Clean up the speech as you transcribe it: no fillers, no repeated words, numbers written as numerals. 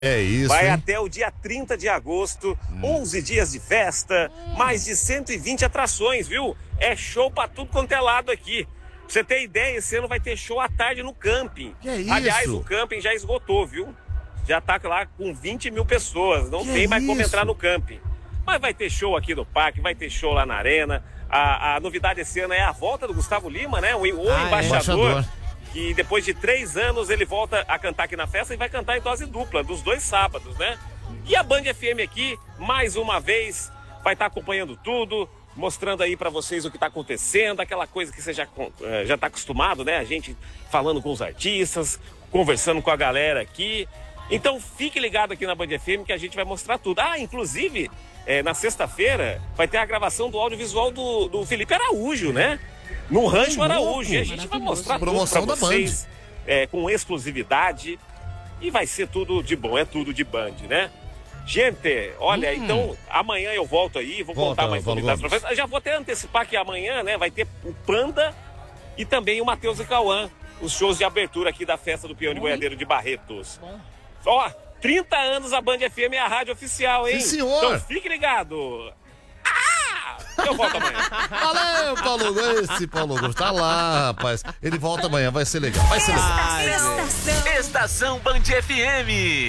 É isso, Vai hein? até o dia 30 de agosto, 11 dias de festa, mais de 120 atrações, viu? É show pra tudo quanto é lado aqui. Pra você ter ideia, esse ano vai ter show à tarde no camping. Que é isso? Aliás, o camping já esgotou, viu? Já tá lá com 20 mil pessoas, não Que tem mais como isso? entrar no camping. Mas vai ter show aqui no parque, vai ter show lá na arena. A novidade esse ano é a volta do Gustavo Lima, né? O embaixador. Que depois de 3 anos ele volta a cantar aqui na festa e vai cantar em dose dupla, dos 2 sábados, né? E a Band FM aqui, mais uma vez, vai estar acompanhando tudo, mostrando aí pra vocês o que tá acontecendo, aquela coisa que você já tá acostumado, né? A gente falando com os artistas, conversando com a galera aqui. Então fique ligado aqui na Band FM que a gente vai mostrar tudo. Ah, inclusive, na sexta-feira vai ter a gravação do audiovisual do Felipe Araújo, né? No Rancho Araújo. E a gente vai mostrar tudo Promoção pra da vocês, com exclusividade. E vai ser tudo de bom, é tudo de Band, né? Gente, olha, então amanhã eu volto aí, vou contar mais novidades pra vocês. Eu já vou até antecipar que amanhã, né, vai ter o Panda e também o Matheus e Cauã, os shows de abertura aqui da festa do Peão de Boiadeiro de Barretos. Ó, 30 anos a Band FM é a rádio oficial, hein? Sim, senhor. Então fique ligado. Eu volto amanhã. Valeu, Paulo Hugo. Esse Paulo Hugo tá lá, rapaz. Ele volta amanhã, vai ser legal. Vai ser legal. Estação Band FM.